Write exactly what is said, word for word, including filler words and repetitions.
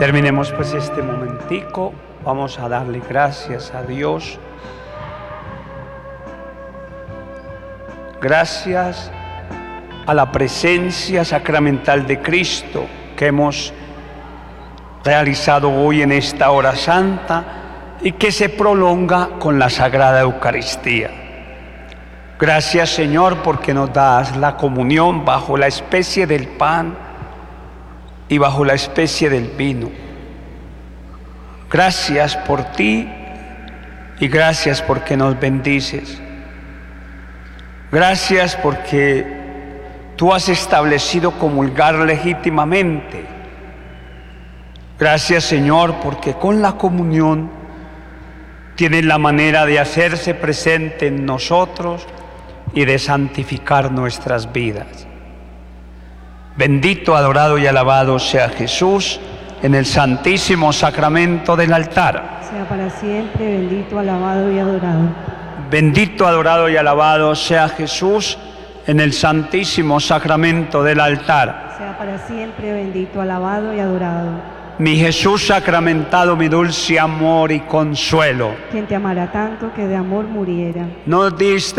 Terminemos pues este momentico, vamos a darle gracias a Dios. Gracias a la presencia sacramental de Cristo que hemos realizado hoy en esta hora santa y que se prolonga con la Sagrada Eucaristía. Gracias, Señor, porque nos das la comunión bajo la especie del pan y bajo la especie del vino. Gracias por ti y gracias porque nos bendices. Gracias porque tú has establecido comulgar legítimamente. Gracias, Señor, porque con la comunión tienes la manera de hacerse presente en nosotros y de santificar nuestras vidas. Bendito, adorado y alabado sea Jesús en el santísimo sacramento del altar. Sea para siempre bendito, alabado y adorado. Bendito, adorado y alabado sea Jesús en el santísimo sacramento del altar. Sea para siempre bendito, alabado y adorado. Mi Jesús sacramentado, mi dulce amor y consuelo. Quien te amará tanto que de amor muriera. Nos diste